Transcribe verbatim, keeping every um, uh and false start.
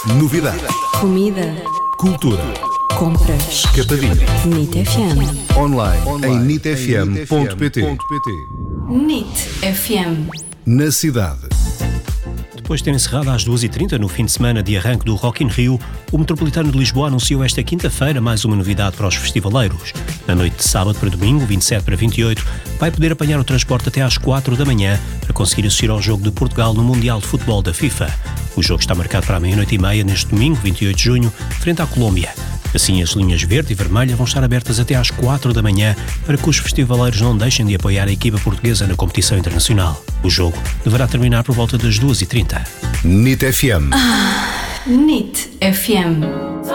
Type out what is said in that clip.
Novidades. Comida. Cultura. Compras. Capadinho. Nit F M. Online, em nit f m ponto p t. Nit F M. Na cidade. Depois de ter encerrado às duas e trinta no fim de semana de arranque do Rock in Rio, o Metropolitano de Lisboa anunciou esta quinta-feira mais uma novidade para os festivaleiros. Na noite de sábado para domingo, vinte e sete para vinte e oito, vai poder apanhar o transporte até às quatro da manhã para conseguir assistir ao jogo de Portugal no Mundial de Futebol da FIFA. O jogo está marcado para a meia-noite e meia neste domingo, vinte e oito de junho, frente à Colômbia. Assim, as linhas verde e vermelha vão estar abertas até às quatro da manhã para que os festivaleiros não deixem de apoiar a equipa portuguesa na competição internacional. O jogo deverá terminar por volta das duas e trinta. Nit F M. Nit F M.